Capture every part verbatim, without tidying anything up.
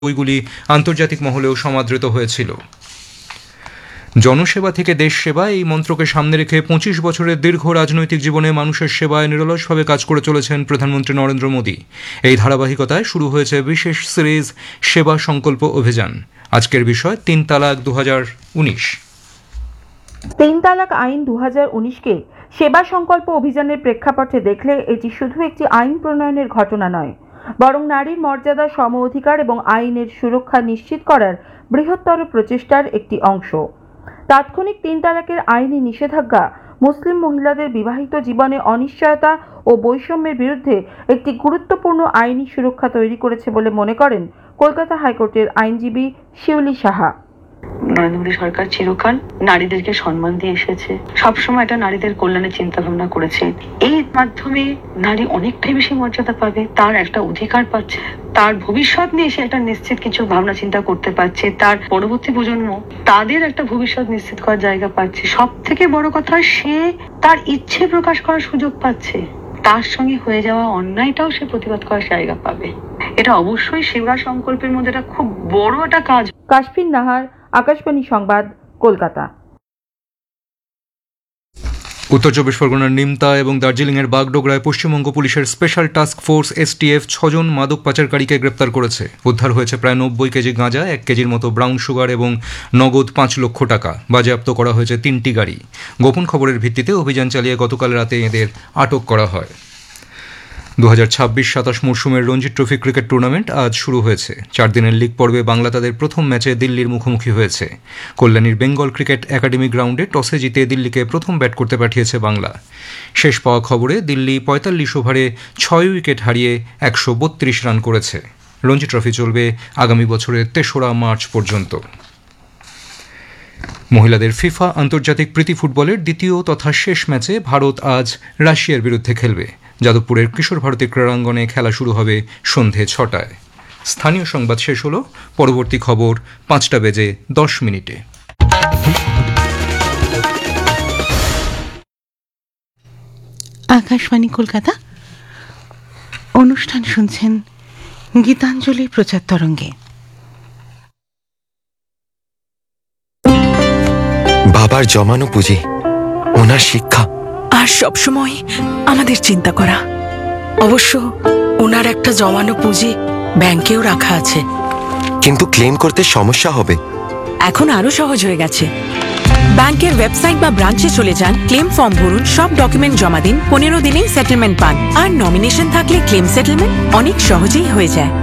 বইগুলি আন্তর্জাতিক মহলেও সমাদৃত হয়েছিল। জনসেবা থেকে দেশ সেবা এই মন্ত্রকে সামনে রেখে পঁচিশ বছরের দীর্ঘ রাজনৈতিক জীবনে মানুষের সেবায় নিরলসভাবে কাজ করে চলেছেন প্রধানমন্ত্রী নরেন্দ্র মোদী। এই ধারাবাহিকতায় শুরু হয়েছে বিশেষ সিরিজ সেবা সংকল্প অভিযান। আজকের বিষয় তিন তালাক দু হাজার উনিশ। তিন তালাক আইন দু হাজার উনিশকে সেবা সংকল্প অভিযানের প্রেক্ষাপটে দেখলে এটি শুধু একটি আইন প্রণয়নের ঘটনা নয়, বরং নারীর মর্যাদা, সম অধিকার এবং আইনের সুরক্ষা নিশ্চিত করার বৃহত্তর প্রচেষ্টার একটি অংশ। তাৎক্ষণিক তিন তালাকের আইনি নিষেধাজ্ঞা মুসলিম মহিলাদের বিবাহিত জীবনে অনিশ্চয়তা ও বৈষম্যের বিরুদ্ধে একটি গুরুত্বপূর্ণ আইনি সুরক্ষা তৈরি করেছে বলে মনে করেন কলকাতা হাইকোর্টের আইনজীবী শিউলি সাহা। নরেন্দ্র মোদী সরকার চিরকাল নারীদেরকে সম্মান দিয়ে এসেছে, সবসময় এটা নারীদের কল্যাণে চিন্তা ভাবনা করেছে। এই মাধ্যমে নারী অনেকটাই বেশি মর্যাদা পাবে, তার একটা অধিকার পাচ্ছে, তার ভবিষ্যৎ নিয়ে সে একটা নিশ্চিত কিছু ভাবনা চিন্তা করতে পারছে, তার পরবর্তী প্রজন্ম তাদের একটা ভবিষ্যৎ নিশ্চিত করার জায়গা পাচ্ছে। সব থেকে বড় কথা, সে তার ইচ্ছে প্রকাশ করার সুযোগ পাচ্ছে, তার সঙ্গে হয়ে যাওয়া অন্যায়টাও সে প্রতিবাদ করার জায়গা পাবে। এটা অবশ্যই সেবা সংকল্পের মধ্যে একটা খুব বড় একটা কাজ। কাশফিন নাহার, আকাশবাণী সংবাদ, কলকাতা। উত্তর চব্বিশ পরগনার নিমতা এবং দার্জিলিংয়ের বাগডোগরায় পশ্চিমবঙ্গ পুলিশের স্পেশাল টাস্ক ফোর্স এসটিএফ ছজন মাদক পাচারকারীকে গ্রেপ্তার করেছে। উদ্ধার হয়েছে প্রায় নব্বই কেজি গাঁজা, এক কেজির মতো ব্রাউন সুগার এবং নগদ পাঁচ লক্ষ টাকা। বাজেয়াপ্ত করা হয়েছে তিনটি গাড়ি। গোপন খবরের ভিত্তিতে অভিযান চালিয়ে গতকাল রাতে এদের আটক করা হয়। দু হাজার ছাব্বিশ সাতাশ মরশুমের রঞ্জি ট্রফি ক্রিকেট টুর্নামেন্ট আজ শুরু হয়েছে। চার দিনের লিগ পর্বে বাংলা তাদের প্রথম ম্যাচে দিল্লির মুখোমুখি হয়েছে। কল্যাণীর বেঙ্গল ক্রিকেট একাডেমি গ্রাউন্ডে টসে জিতে দিল্লিকে প্রথম ব্যাট করতে পাঠিয়েছে বাংলা। শেষ পাওয়া খবরে দিল্লি পঁয়তাল্লিশ ওভারে ছয় উইকেট হারিয়ে একশো বত্রিশ রান করেছে। রঞ্জি ট্রফি চলবে আগামী বছরের তেসরা মার্চ পর্যন্ত। মহিলাদের ফিফা আন্তর্জাতিক প্রীতি ফুটবলের দ্বিতীয় তথা শেষ ম্যাচে ভারত আজ রাশিয়ার বিরুদ্ধে খেলবে। যাদবপুরের কিশোর ভারতী ক্রীড়াঙ্গনে খেলা শুরু হবে সন্ধে ছটায়। স্থানীয় সংবাদ শেষ হলো। পরবর্তী খবর পাঁচটা বেজে দশ মিনিটে। আকাশবাণী কলকাতা। অনুষ্ঠান শুনছেন গীতাঞ্জলি প্রচার তরঙ্গে। বাবার জমানো পুঁজি, ওনার শিক্ষা, আর সবসময় আমাদের চিন্তা করা। অবশ্য ওনার একটা জমানো পুঁজি ব্যাংকেও রাখা আছে, কিন্তু ক্লেম করতে সমস্যা হবে। এখন আরো সহজ হয়ে গেছে। ব্যাংকের ওয়েবসাইট বা ব্রাঞ্চে চলে যান, ক্লেম ফর্ম ভরুন, সব ডকুমেন্ট জমা দিন, পনেরো দিনেই সেটেলমেন্ট পান। আর নমিনেশন থাকলে ক্লেম সেটেলমেন্ট অনেক সহজেই হয়ে যায়।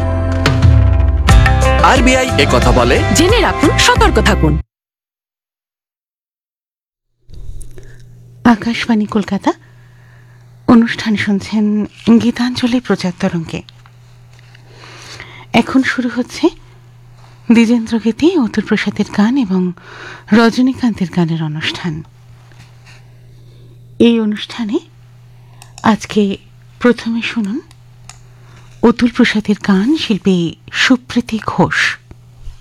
আরবিআই এ কথা বলে, জেনে রাখুন, সতর্ক থাকুন। আকাশবাণী কলকাতা। অনুষ্ঠান শুনছেন গীতাঞ্জলি প্রচার তরঙ্গে। এখন শুরু হচ্ছে দ্বিজেন্দ্র গীতি, অতুল প্রসাদের গান এবং রজনীকান্তের গানের অনুষ্ঠান। এই অনুষ্ঠানে আজকে প্রথমে শুনুন অতুল প্রসাদের গান, শিল্পী সুপ্রীতি ঘোষ।